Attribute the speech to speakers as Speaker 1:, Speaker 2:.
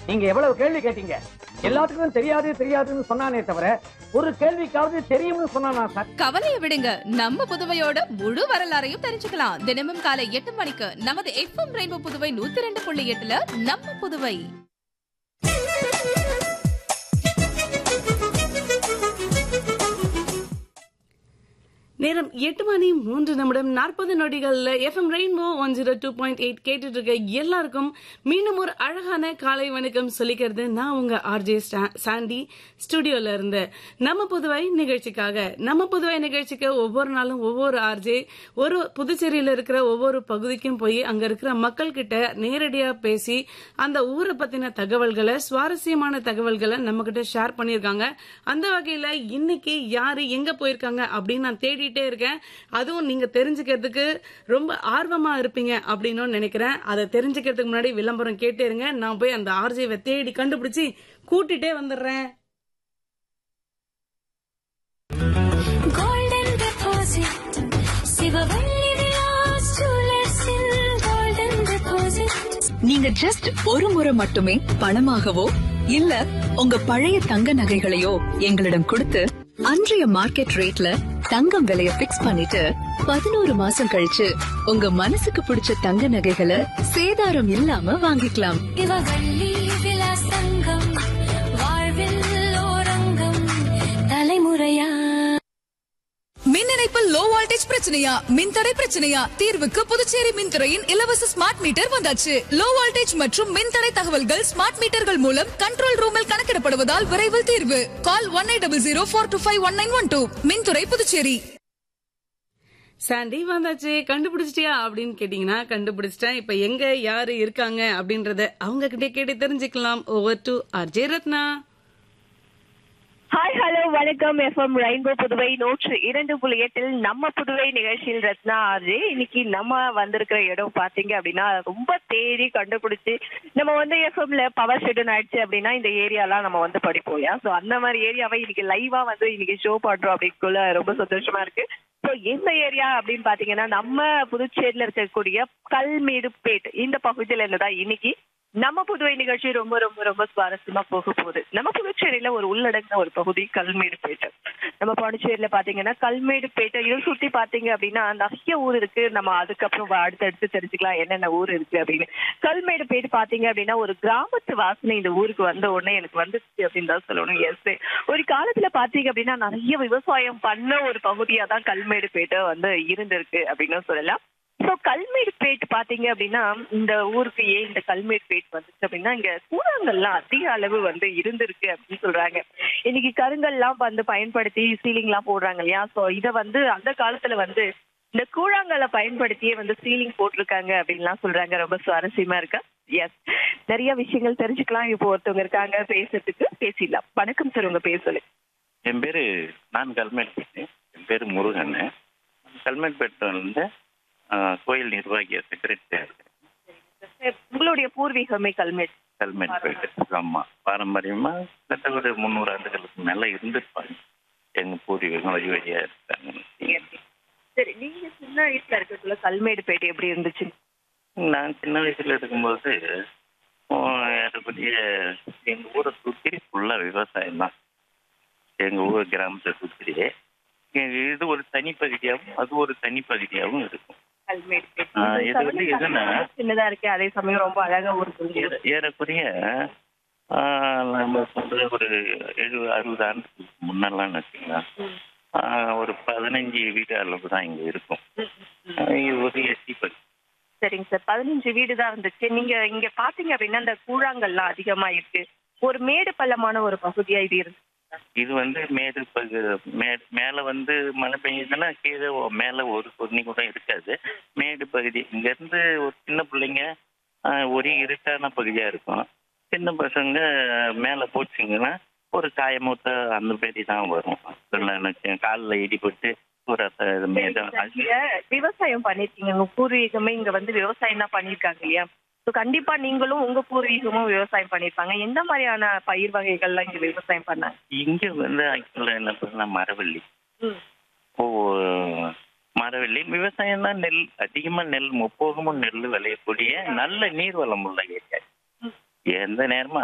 Speaker 1: நீங்க எவ்வளவு கேள்வி கேட்டீங்க? எல்லாத்துக்கும் தெரியாது தெரியாதுன்னு சொன்னானே தவிர ஒரு கேள்விக்காவது தெரியும்னு சொன்னானா சார்?
Speaker 2: கவலையை விடுங்க, நம்ம புதுவையோட முழு வரலாறையும் தெரிஞ்சுக்கலாம். தினமும் காலை 8 மணிக்கு நமது எஃப்எம் ரெயின்போ புதுவை 102.8ல நம்ம புதுவை.
Speaker 3: நேரம் 8:03 FM ரெயின்போ 102.8 கேட்டுட்டு இருக்க எல்லாருக்கும் மீண்டும் ஒரு அழகான காலை வணக்கம் சொல்லிக்கிறது நான் உங்க ஆர்ஜே சாண்டி ஸ்டுடியோல இருந்து. நம்ம புதுவை நிகழ்ச்சிக்கு ஒவ்வொரு நாளும் ஒவ்வொரு ஆர்ஜே ஒரு புதுச்சேரியில இருக்கிற ஒவ்வொரு பகுதிக்கும் போய் அங்க இருக்கிற மக்கள் கிட்ட நேரடியா பேசி அந்த ஊரை பத்தின தகவல்களை, சுவாரஸ்யமான தகவல்களை நம்ம கிட்ட ஷேர் பண்ணிருக்காங்க. அந்த வகையில இன்னைக்கு யாரு எங்க போயிருக்காங்க அப்படின்னு நான் தேடிட்டே இருக்கேன். அதுவும் நீங்க தெரிஞ்சுக்கிறதுக்கு ரொம்ப ஆர்வமா இருப்பீங்க அப்படின்னு நினைக்கிறேன். அதை தெரிஞ்சுக்கிறதுக்கு முன்னாடி விளம்பரம் கேட்டே இருங்க. நான் போய் அந்த ஆர்ஜேவை தேடி கண்டுபிடிச்சு கூட்டிட்டே வந்துடுறேன்.
Speaker 4: நீங்க ஜஸ்ட் ஒரு முறை மட்டுமே பணமாகவோ இல்ல உங்க பழைய தங்க நகைகளையோ எங்களிடம் கொடுத்து அன்றைய மார்க்கெட் ரேட்ல தங்கம் விலைய பிக்ஸ் பண்ணிட்டு 11 மாசம் கழிச்சு உங்க மனசுக்கு பிடிச்ச தங்க நகைகளை சேதாரம் இல்லாம வாங்கிக்கலாம். தலைமுறையா
Speaker 2: மின் இணைப்பில் லோ வோல்டேஜ் பிரச்சனையா, மின்தடை பிரச்சனையா? தீர்வுக்கு புதுச்சேரி மின்துறையின் இலவச ஸ்மார்ட் மீட்டர் வந்தாச்சு. லோ வோல்டேஜ் மற்றும் மின்தடை தகவல்கள் ஸ்மார்ட் மீட்டர்கள் மூலம் கண்ட்ரோல் ரூமில் கணக்கிடப்படுவதால் விரைவில் தீர்வு. கால் 180042251912. மின்துறை புதுச்சேரி.
Speaker 3: சாண்டி வந்தாச்சு, கண்டுபிடிச்சிட்டியா அப்படின்னு கேட்டீங்கன்னா கண்டுபிடிச்சிட்டேன். இப்ப எங்க யாரு இருக்காங்க அப்படின்றத அவங்க கிட்டே கேட்டு தெரிஞ்சுக்கலாம். Over to RJ Ratna.
Speaker 5: Hi, hello, வணக்கம். எஃப்எம் ரெயின்போ புதுவை 102.8 நம்ம புதுவை நிகழ்ச்சியில் ரத்னா ஆர்ஜே. இன்னைக்கு நம்ம வந்திருக்கிற இடம் பாத்தீங்க அப்படின்னா ரொம்ப தேடி கண்டுபிடிச்சு நம்ம வந்து எஃப்எம்ல பவர் ஷெட்யூன் ஆயிடுச்சு அப்படின்னா இந்த ஏரியாலாம் நம்ம வந்து படிப்போம். சோ அந்த மாதிரி ஏரியாவை இன்னைக்கு லைவா வந்து இன்னைக்கு ஷோ பண்றோம் அப்படிங்குள்ள ரொம்ப சந்தோஷமா இருக்கு. ஸோ எந்த ஏரியா அப்படின்னு பாத்தீங்கன்னா நம்ம புதுச்சேரியில இருக்கக்கூடிய கல்மேடுபேட் இந்த பகுதியில இருந்துதான் இன்னைக்கு நம்ம புதுவை நிகழ்ச்சி ரொம்ப ரொம்ப ரொம்ப சுவாரஸ்யமா போக போகுது. நம்ம புதுச்சேரியில ஒரு உள்ளடங்கின ஒரு பகுதி கல்மேடுபேட்டை. நம்ம பாண்டிச்சேரியில பாத்தீங்கன்னா கல்மேடுபேட்டை இதை சுத்தி பாத்தீங்க அப்படின்னா நிறைய ஊர் இருக்கு. நம்ம அதுக்கப்புறம் அடுத்தடுத்து தெரிஞ்சுக்கலாம் என்னென்ன ஊர் இருக்கு அப்படின்னு. கல்மேடுபேட்டை பாத்தீங்க அப்படின்னா ஒரு கிராமத்து வாசனை இந்த ஊருக்கு வந்த உடனே எனக்கு வந்துச்சு அப்படின்னு தான் சொல்லணும். எஸ், ஒரு காலத்துல பாத்தீங்க அப்படின்னா நிறைய விவசாயம் பண்ண ஒரு பகுதியா தான் கல்மேடுபேட்டை வந்து இருந்திருக்கு அப்படின்னு சொல்லலாம். ஸோ கல்மேடுபேட் பாத்தீங்க அப்படின்னா இந்த ஊருக்கு ஏன் இந்த கல்மேடுபேட் வந்துச்சு அப்படின்னா இங்க கூழாங்கல்லாம் அதிக அளவு வந்து இருந்திருக்கு அப்படின்னு சொல்றாங்க. இன்னைக்கு கருங்கல்லாம் வந்து பயன்படுத்தி சீலிங் எல்லாம் போடுறாங்க இல்லையா? ஸோ இதை வந்து அந்த காலத்துல வந்து இந்த கூழாங்கல்லை பயன்படுத்தியே வந்து சீலிங் போட்டிருக்காங்க அப்படின்லாம் சொல்றாங்க. ரொம்ப சுவாரஸ்யமா இருக்கா? எஸ், நிறைய விஷயங்கள் தெரிஞ்சுக்கலாம். இப்போ ஒருத்தவங்க இருக்காங்க பேசுறதுக்கு, பேசிடலாம். வணக்கம் சார், உங்க பேர் சொல்லு.
Speaker 6: என் பேரு கல்மேட்பேட்டு. என் பேரு முருகன். கல்மேட்பேட்டை வந்து கோயில் நிர்வாகிய செக்ரட்டரியா இருக்கேன்.
Speaker 5: உங்களுடைய பூர்வீகமே
Speaker 6: கல்மேட்பேட்டு. ஆமா, பாரம்பரியமா கிட்ட ஒரு 300 ஆண்டுகளுக்கு மேல இருந்திருப்பாங்க. எங்க பூர்வீகம் வழி வழியா இருக்காங்க.
Speaker 5: சரி, நீங்க சின்ன வயசுல இருக்கக்குள்ள கல்மேடுபேட்டை எப்படி இருந்துச்சு?
Speaker 6: நான் சின்ன வயசுல இருக்கும்போது எங்க ஊரை சுற்றி ஃபுல்லா விவசாயம் தான். எங்க ஊர் கிராமத்தை சுற்றியே இது ஒரு தனி பகுதியாகவும் அது ஒரு தனி பகுதியாகவும் இருக்கும். இது வந்து எதுனா
Speaker 5: சின்னதா இருக்கு, அதே சமயம் ரொம்ப அழகா
Speaker 6: ஏறக்குறைய நம்ம சொல்ற ஒரு 70-60 ஆண்டுக்கு முன்னெல்லாம் வச்சுக்கலாம் ஒரு 15 வீடு அளவு தான் இங்க இருக்கும். இது ஒரு எஸ்டி பகுதி.
Speaker 5: சரிங்க சார், 15 வீடு தான் இருந்துச்சு. நீங்க இங்க பாத்தீங்க அப்படின்னா இந்த கூழாங்கல்லாம் அதிகமா இருக்கு. ஒரு மேடு பள்ளமான ஒரு பகுதியா இது இருக்கு.
Speaker 6: இது வந்து மேல வந்து மழை பெய்யுதுன்னா கீழே மேல ஒரு சொன்னி கூட இருக்காது. மேடு பகுதி. இங்க இருந்து ஒரு சின்ன பிள்ளைங்க ஒரு இருட்டான பகுதியா இருக்கும். சின்ன பசங்க மேல போச்சுங்கன்னா ஒரு காயமூத்த அந்த மாதிரி தான் வரும். காலில் இடிபட்டு ஒரு
Speaker 5: விவசாயம் பண்ணிருக்கீங்க. உங்க பூர்வீகமே இங்க வந்து விவசாயம் தான் பண்ணிருக்காங்க இல்லையா? கண்டிப்பா நீங்களும் உங்க பூர்வீகமும் விவசாயம் பண்ணிருப்பாங்க. எந்த மாதிரியான பயிர் வகைகள்லாம் இங்க விவசாயம் பண்ணாங்க?
Speaker 6: இங்க வந்து ஆக்சுவலா என்ன பண்ணா மரவள்ளி. மரவள்ளி விவசாயம் தான். நெல் அதிகமா நெல், முப்போகமும் நெல் விளையக்கூடிய நல்ல நீர்வளம் உள்ள ஏரியா. எந்த நேரமும்